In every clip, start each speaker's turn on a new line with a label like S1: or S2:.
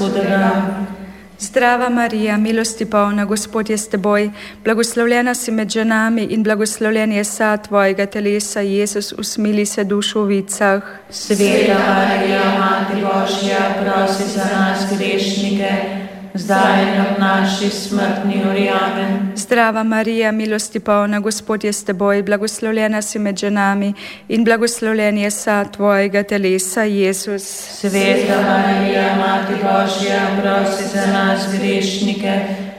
S1: hudega.
S2: Zdrava Marija, milosti polna, Gospod je s teboj, blagoslovljena si med ženami in blagoslovljen je sad tvojega telesa, Jezus, usmili se duš v vicah.
S1: Sveta Marija, Mati Božja, prosi za nas grešnike, zdaj in ob naši smrtni uri. Amen.
S2: Zdrava Marija, milosti polna, Gospod je s teboj, blagoslovljena si med ženami in blagoslovljen je sad tvojega telesa, Jezus.
S1: Sveta Marija, Mati Božja, prosi za nas grešnike,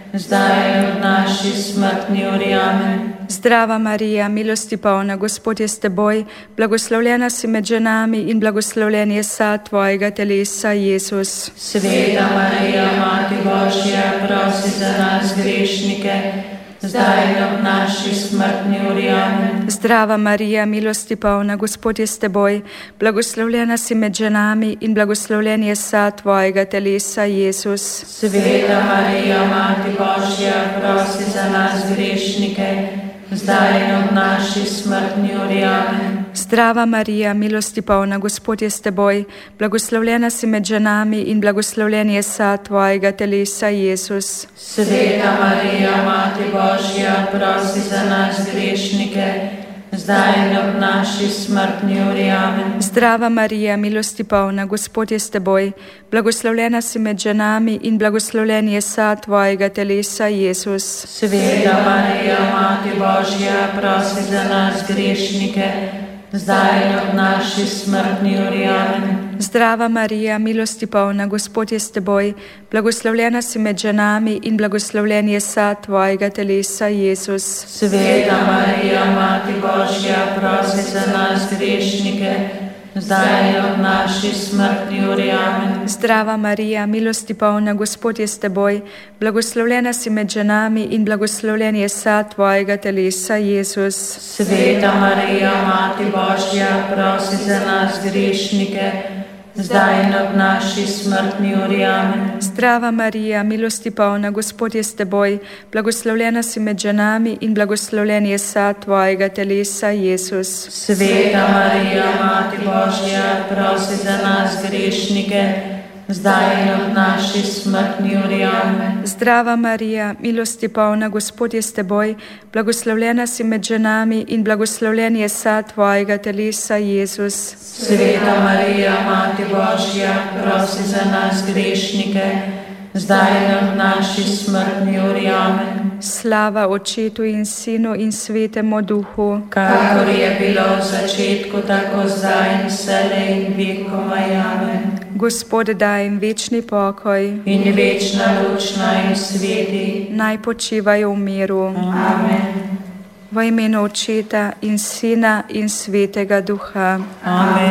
S1: zdaj in ob naši smrtni uri. Amen.
S2: Zdrava Marija, milosti polna, Gospod je s teboj, blagoslovljena si med ženami in blagoslovljen je sad tvojega telesa, Jezus.
S1: Sveta Marija, Mati Božja, prosi za nas grešnike, zdaj in ob naši smrtni uri. Amen.
S2: Zdrava Marija, milosti polna, Gospod je s teboj, blagoslovljena si med ženami in blagoslovljen je sad tvojega telesa, Jezus.
S1: Sveta Marija, Mati Božja, prosi za nas grešnike, zdaj in ob naši smrtni uri. Amen.
S2: Zdrava Marija, milosti polna, Gospod je s teboj, blagoslovljena si med ženami in blagoslovljen je sad tvojega telesa, Jezus.
S1: Sveta Marija, Mati Božja, prosi za nas grešnike, zdaj in ob naši smrtni uri. Amen.
S2: Zdrava Marija, milosti polna, Gospod je s teboj, blagoslovljena si med ženami in blagoslovljen je sad tvojega telesa, Jezus.
S1: Sveta Marija, Mati Božja, prosi za nas grešnike, zdaj in ob naši smrtni uri. Amen.
S2: Zdrava Marija, milosti polna, Gospod je s teboj, blagoslovljena si med ženami in blagoslovljen je sad tvojega telesa, Jezus.
S1: Sveta Marija, Mati Božja, prosi za nas grešnike, zdaj in ob naši smrtni uri. Amen.
S2: Zdrava Marija, milosti polna, Gospod je s teboj, blagoslovljena si med ženami in blagoslovljen je sad tvojega telesa, Jezus.
S1: Sveta Marija, Mati Božja, prosi za nas grešnike, zdaj in ob naši smrtni uri. Amen.
S2: Zdrava Marija, milosti polna, Gospod je s teboj, blagoslovljena si med ženami in blagoslovljen je sad tvojega telesa, Jezus.
S1: Sveta Marija, Mati Božja, prosi za nas grešnike, zdaj in ob naši smrtni uri. Amen.
S2: Zdrava Marija, milosti polna, Gospod je s teboj, blagoslovljena si med ženami in blagoslovljen je sad tvojega telesa, Jezus.
S1: Sveta Marija, Mati Božja, prosi za nas grešnike, zdaj in ob naši smrtni uri. Amen.
S2: Slava Očetu in Sinu in Svetemu Duhu,
S1: kakor je bilo v začetku, tako zdaj in vselej in vekomaj. Amen.
S2: Gospod daj jim večni pokoj
S1: in večna luč naj jim sveti.
S2: Naj počivajo v miru.
S1: Amen.
S2: V imenu Očeta in Sina in Svetega Duha.
S1: Amen.